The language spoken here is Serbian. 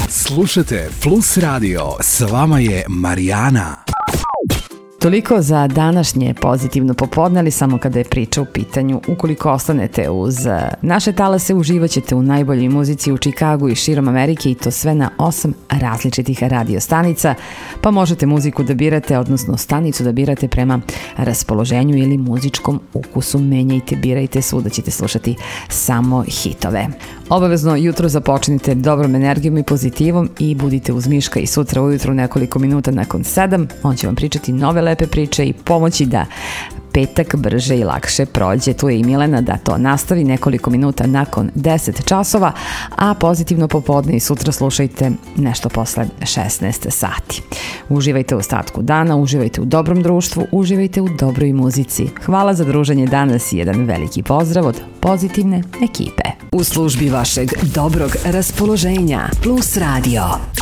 Slušajte Plus Radio, s vama je Marijana. Toliko za današnje pozitivno popodne, ali samo kada je priča u pitanju. Ukoliko ostanete uz naše talase, uživaćete u najboljoj muzici u Čikagu i širom Amerike, i to sve na 8 različitih radiostanica, pa možete muziku da birate, odnosno stanicu da birate prema raspoloženju ili muzičkom ukusu. Menjajte, birajte, svuda ćete slušati samo hitove. Obavezno jutro započnite dobrom energijom i pozitivom i budite uz Miška i sutra ujutru nekoliko minuta nakon 7. On će vam pričati nove lepe priče i pomoći da petak brže i lakše prođe. Tu je i Milena da to nastavi nekoliko minuta nakon 10 časova, a pozitivno popodne i sutra slušajte nešto posle 16 sati. Uživajte u ostatku dana, uživajte u dobrom društvu, uživajte u dobroj muzici. Hvala za druženje danas i jedan veliki pozdrav od pozitivne ekipe. U službi vašeg dobrog raspoloženja. Plus Radio.